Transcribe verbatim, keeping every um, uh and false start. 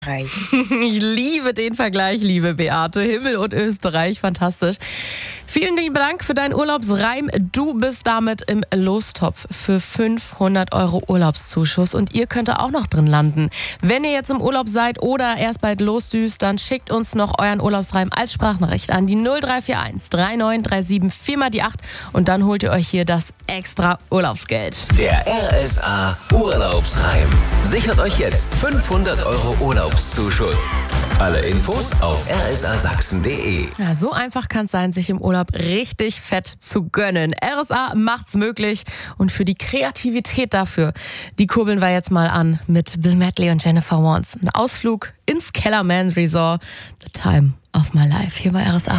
Ich liebe den Vergleich, liebe Beate. Himmel und Österreich, fantastisch. Vielen lieben Dank für deinen Urlaubsreim. Du bist damit im Lostopf für fünfhundert Euro Urlaubszuschuss und ihr könnt da auch noch drin landen. Wenn ihr jetzt im Urlaub seid oder erst bald losdüst, dann schickt uns noch euren Urlaubsreim als Sprachnachricht an die null drei vier eins drei neun drei sieben vier mal die acht und dann holt ihr euch hier das extra Urlaubsgeld. Der R S A Urlaubsreim. Sichert euch jetzt fünfhundert Euro Urlaubszuschuss. Alle Infos auf r s a sachsen punkt d e. Ja, so einfach kann es sein, sich im Urlaub richtig fett zu gönnen. R S A macht's möglich und für die Kreativität dafür, die kurbeln wir jetzt mal an mit Bill Medley und Jennifer Warnes. Ein Ausflug ins Kellerman Resort. The time of my life hier bei R S A.